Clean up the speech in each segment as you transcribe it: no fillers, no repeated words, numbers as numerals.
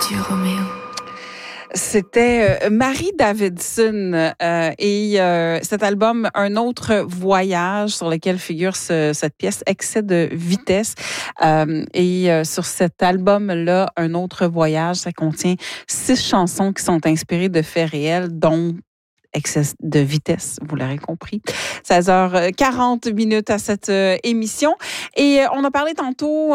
Adieu Roméo. C'était Marie Davidson et cet album Un autre voyage sur lequel figure cette pièce Excès de vitesse. Sur cet album-là, Un autre voyage, ça contient 6 chansons qui sont inspirées de faits réels, dont Excès de vitesse, vous l'aurez compris. 16h40 à cette émission. Et on a parlé tantôt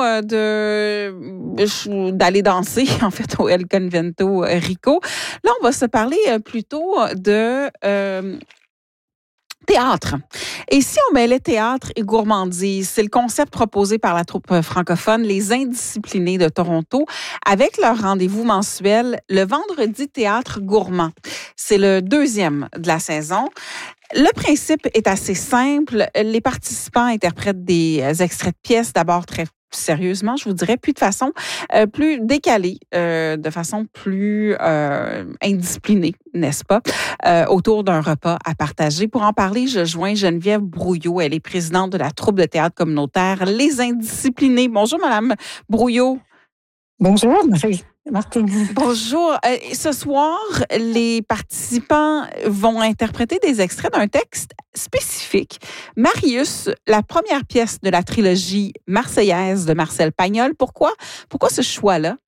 d'aller danser, en fait, au El Convento Rico. Là, on va se parler plutôt de théâtre. Et si on mêlait théâtre et gourmandise, c'est le concept proposé par la troupe francophone Les Indisciplinés de Toronto avec leur rendez-vous mensuel, le Vendredi Théâtre Gourmand. C'est le 2e de la saison. Le principe est assez simple. Les participants interprètent des extraits de pièces, d'abord très sérieusement, je vous dirais, puis de façon plus décalée, de façon plus indisciplinée, n'est-ce pas, autour d'un repas à partager. Pour en parler, je joins Geneviève Brouillot. Elle est présidente de la troupe de théâtre communautaire Les Indisciplinés. Bonjour, Madame Brouillot. Bonjour, Martine. Bonjour. Ce soir, les participants vont interpréter des extraits d'un texte spécifique. Marius, la première pièce de la trilogie marseillaise de Marcel Pagnol. Pourquoi ce choix-là?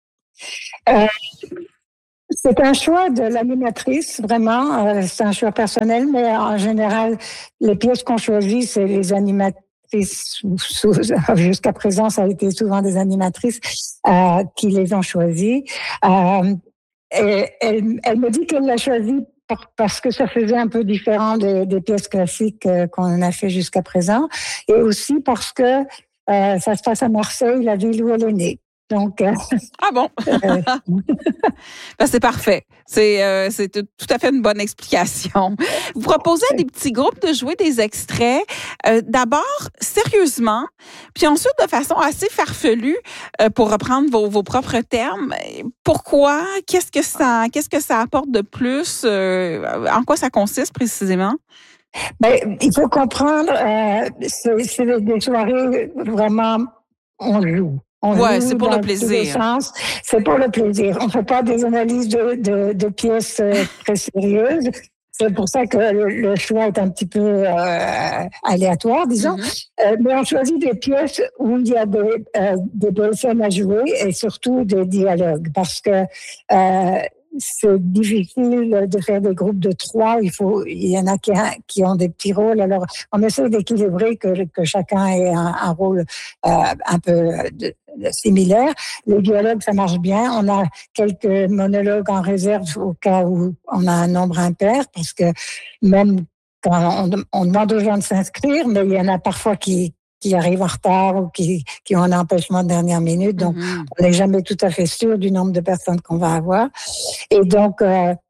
C'est un choix de l'animatrice, vraiment. C'est un choix personnel, mais en général, les pièces qu'on choisit, c'est les animatrices. Jusqu'à présent, ça a été souvent des animatrices qui les ont choisies. Et elle me dit qu'elle l'a choisi parce que ça faisait un peu différent des pièces classiques qu'on a fait jusqu'à présent, et aussi parce que ça se passe à Marseille, la ville où elle est née. Donc, ah bon? Ben, c'est parfait. C'est tout à fait une bonne explication. Vous proposez à des petits groupes de jouer des extraits, d'abord sérieusement, puis ensuite de façon assez farfelue, pour reprendre vos propres termes. Pourquoi? Qu'est-ce que ça apporte de plus? En quoi ça consiste précisément? Ben, il faut comprendre, c'est des soirées vraiment, on joue. Ouais, c'est pour le plaisir. C'est pour le plaisir. On fait pas des analyses de pièces très sérieuses. C'est pour ça que le choix est un petit peu aléatoire, disons. Mais on choisit des pièces où il y a des belles scènes à jouer et surtout des dialogues, parce que c'est difficile de faire des groupes de 3. Il y en a qui ont des petits rôles. Alors, on essaie d'équilibrer que chacun ait un rôle un peu similaire. Les dialogues, ça marche bien. On a quelques monologues en réserve au cas où on a un nombre impair, parce que même quand on demande aux gens de s'inscrire, mais il y en a parfois qui arrivent en retard ou qui ont un empêchement de dernière minute. Donc, on n'est jamais tout à fait sûr du nombre de personnes qu'on va avoir. Et donc,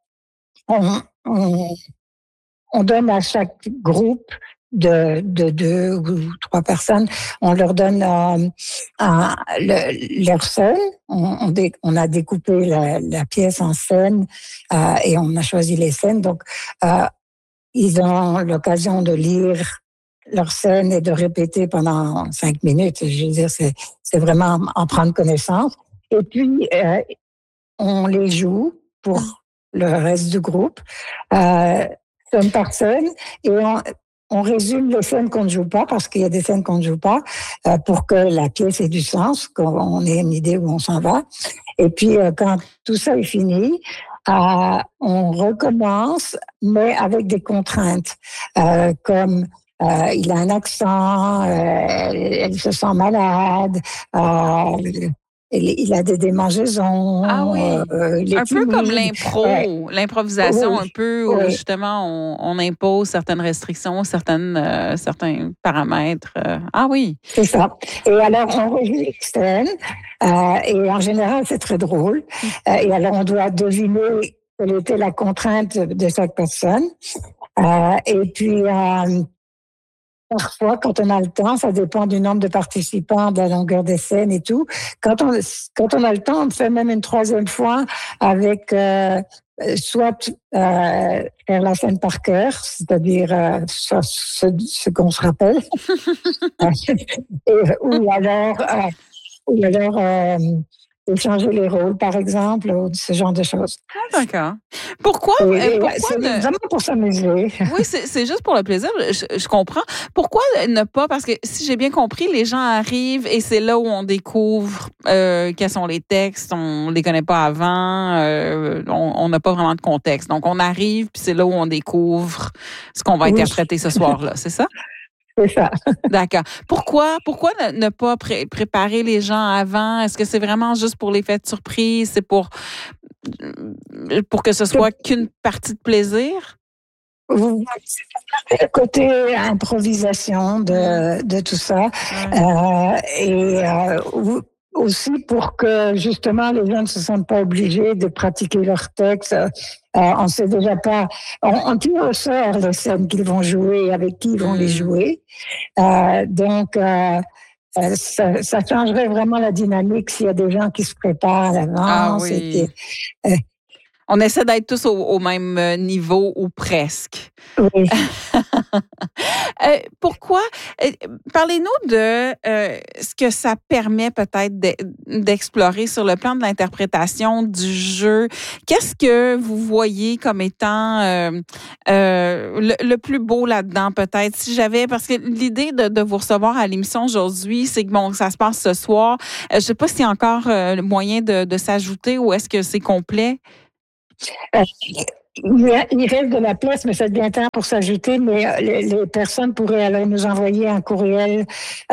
on donne à chaque groupe de 2 ou 3 personnes, on leur donne leur scène. On a découpé la pièce en scènes et on a choisi les scènes. Donc, ils ont l'occasion de lire leur scène et de répéter pendant 5 minutes. Je veux dire, c'est vraiment en prendre connaissance. Et puis, on les joue pour le reste du groupe, scène par scène, et on résume les scènes qu'on ne joue pas, parce qu'il y a des scènes qu'on ne joue pas, pour que la pièce ait du sens, qu'on ait une idée où on s'en va. Et puis, quand tout ça est fini, on recommence, mais avec des contraintes, comme il a un accent, elle se sent malade, il a des démangeaisons. Ah oui, un peu comme l'improvisation, oui, un peu où justement on impose certaines restrictions, certains paramètres. Ah oui. C'est ça. Et alors on rejoue les scènes, et en général c'est très drôle. Et alors on doit deviner quelle était la contrainte de chaque personne. Et puis parfois, quand on a le temps, ça dépend du nombre de participants, de la longueur des scènes et tout. Quand on a le temps, on fait même une 3e fois avec soit faire la scène par cœur, c'est-à-dire ce qu'on se rappelle, ou alors échanger les rôles, par exemple, ou ce genre de choses. Ah, d'accord. Pourquoi C'est vraiment pour s'amuser. Oui, c'est juste pour le plaisir, je comprends. Pourquoi ne pas, parce que si j'ai bien compris, les gens arrivent et c'est là où on découvre quels sont les textes, on les connaît pas avant, on n'a pas vraiment de contexte. Donc, on arrive, puis c'est là où on découvre ce qu'on va interpréter ce soir-là, c'est ça? C'est ça. D'accord. Pourquoi ne pas préparer les gens avant? Est-ce que c'est vraiment juste pour l'effet de surprise? C'est pour que ce soit qu'une partie de plaisir? Le côté improvisation de tout ça. Aussi pour que justement les gens ne se sentent pas obligés de pratiquer leur texte. On sait déjà pas, on tire au sort les scènes qu'ils vont jouer, avec qui ils vont les jouer. Donc, ça changerait vraiment la dynamique s'il y a des gens qui se préparent à l'avance. Ah oui. On essaie d'être tous au même niveau ou presque. Oui. Pourquoi? Parlez-nous de ce que ça permet peut-être d'explorer sur le plan de l'interprétation du jeu. Qu'est-ce que vous voyez comme étant le plus beau là-dedans, peut-être? Parce que l'idée de vous recevoir à l'émission aujourd'hui, c'est que bon, ça se passe ce soir. Je ne sais pas s'il y a encore moyen de s'ajouter ou est-ce que c'est complet? Il reste de la place, mais ça devient temps pour s'ajouter. Mais les personnes pourraient alors nous envoyer un courriel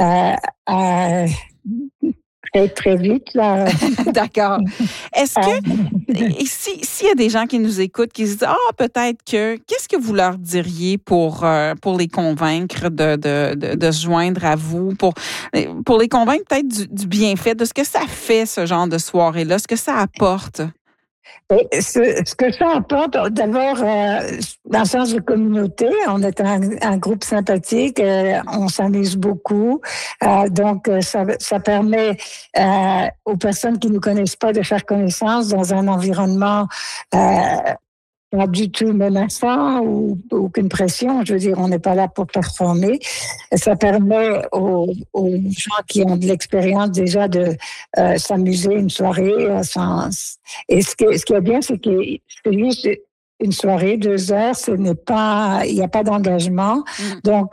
très vite. Là. D'accord. Est-ce que s'il y a des gens qui nous écoutent, qui se disent peut-être qu'est-ce que vous leur diriez pour les convaincre de se joindre à vous, pour les convaincre peut-être du bienfait, de ce que ça fait ce genre de soirée-là, ce que ça apporte? Ce que ça apporte, d'abord, dans le sens de communauté, on est un groupe sympathique, on s'amuse beaucoup, donc ça permet aux personnes qui ne nous connaissent pas de faire connaissance dans un environnement pas du tout menaçant ou aucune pression. Je veux dire, on n'est pas là pour performer. Ça permet aux gens qui ont de l'expérience déjà de s'amuser une soirée. Et ce qui est bien, c'est que c'est juste une soirée, 2 heures, il n'y a pas d'engagement. Donc,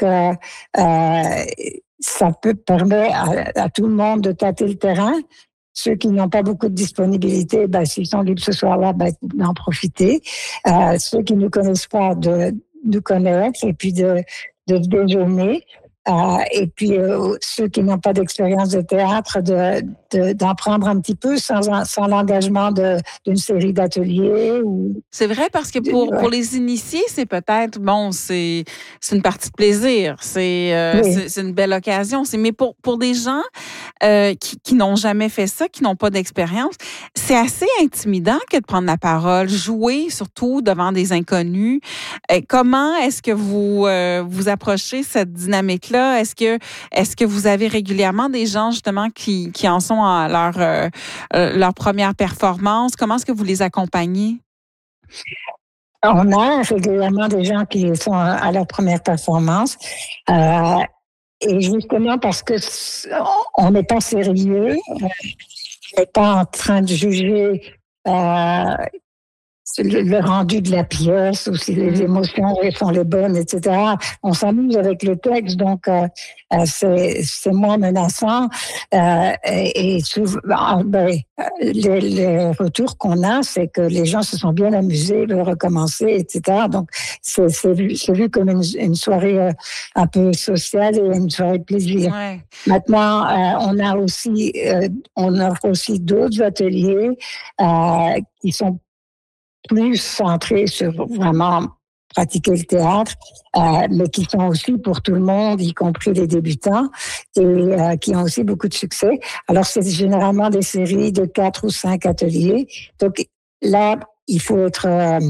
ça peut permettre à tout le monde de tâter le terrain. Ceux qui n'ont pas beaucoup de disponibilité, s'ils sont libres ce soir-là, d'en profiter. Ceux qui ne connaissent pas, de nous connaître et puis de déjeuner. Et puis, ceux qui n'ont pas d'expérience de théâtre, d'en prendre un petit peu sans l'engagement d'une série d'ateliers. C'est vrai, parce que pour les initiés, c'est peut-être, c'est une partie de plaisir. C'est une belle occasion. Mais pour des gens qui n'ont jamais fait ça, qui n'ont pas d'expérience, c'est assez intimidant que de prendre la parole, jouer surtout devant des inconnus. Comment est-ce que vous approchez cette dynamique-là? Est-ce que vous avez régulièrement des gens justement qui en sont à leur première performance? Comment est-ce que vous les accompagnez? On a régulièrement des gens qui sont à leur première performance. Et justement parce que on n'est pas sérieux, on n'est pas en train de juger le rendu de la pièce ou si les émotions sont les bonnes, etc. On s'amuse avec le texte, donc c'est moins menaçant. Et souvent, les retours qu'on a, c'est que les gens se sont bien amusés, veulent recommencer, etc. Donc c'est vu comme une soirée un peu sociale et une soirée de plaisir. Ouais. Maintenant, on offre aussi d'autres ateliers qui sont plus centrés sur vraiment pratiquer le théâtre, mais qui sont aussi pour tout le monde, y compris les débutants, et qui ont aussi beaucoup de succès. Alors, c'est généralement des séries de 4 ou 5 ateliers. Donc, là, il faut être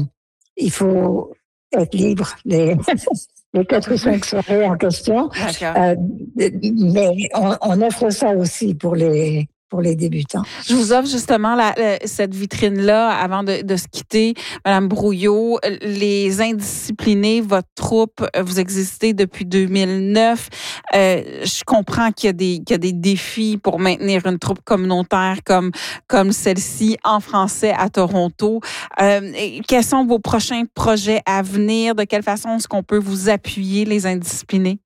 libre les 4 ou 5 soirées en question. Mais on offre ça aussi pour les pour les débutants. Je vous offre justement cette vitrine-là avant de se quitter. Madame Brouillot, les indisciplinés, votre troupe, vous existez depuis 2009. Je comprends qu'il y a des défis pour maintenir une troupe communautaire comme celle-ci en français à Toronto. Quels sont vos prochains projets à venir? De quelle façon est-ce qu'on peut vous appuyer, les indisciplinés?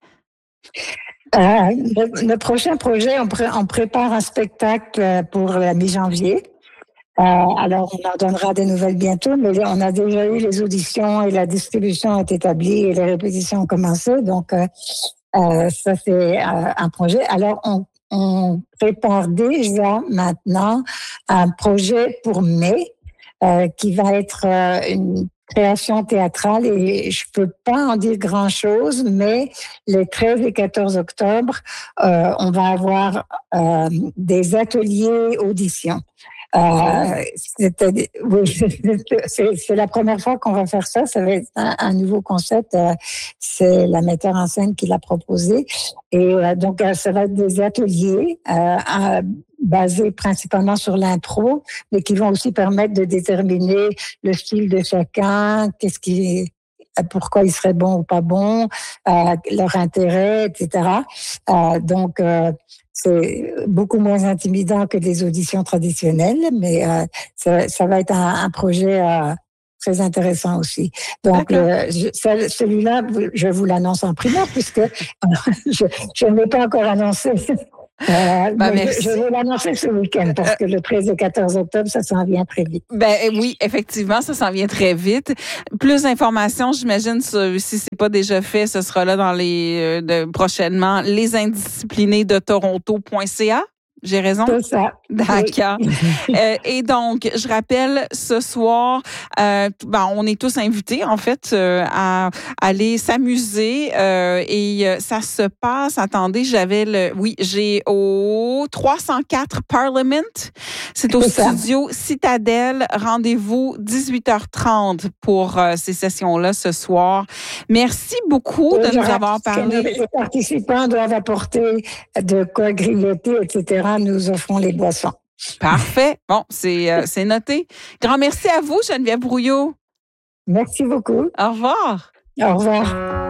Le prochain projet, on prépare un spectacle pour la mi-janvier. Alors, on en donnera des nouvelles bientôt, mais on a déjà eu les auditions et la distribution est établie et les répétitions ont commencé. Donc, ça, c'est un projet. Alors, on prépare déjà maintenant un projet pour mai qui va être une création théâtrale et je peux pas en dire grand-chose, mais les 13 et 14 octobre, on va avoir des ateliers auditions. C'est la première fois qu'on va faire ça. Ça va être un nouveau concept. C'est la metteur en scène qui l'a proposé. Et donc, ça va être des ateliers basés principalement sur l'impro, mais qui vont aussi permettre de déterminer le style de chacun, pourquoi il serait bon ou pas bon, leur intérêt, etc. Donc, c'est beaucoup moins intimidant que des auditions traditionnelles, mais ça va être un projet très intéressant aussi. Donc, celui-là, je vous l'annonce en primaire puisque je ne l'ai pas encore annoncé. Je vais l'annoncer ce week-end parce que le 13 et 14 octobre, ça s'en vient très vite. Oui, effectivement, ça s'en vient très vite. Plus d'informations, j'imagine, si c'est pas déjà fait, ce sera là dans prochainement, lesindisciplinés de Toronto.ca. J'ai raison? C'est ça. D'accord. Oui. Et donc, je rappelle, ce soir, on est tous invités, en fait, à aller s'amuser. Et ça se passe, attendez, j'ai au 304 Parliament. C'est au studio Citadel. Rendez-vous 18h30 pour ces sessions-là ce soir. Merci beaucoup de nous avoir parlé. Les participants doivent apporter de quoi grignoter, etc. Nous offrons les boissons. Parfait. Bon, c'est noté. Grand merci à vous, Geneviève Brouillot. Merci beaucoup. Au revoir. Au revoir.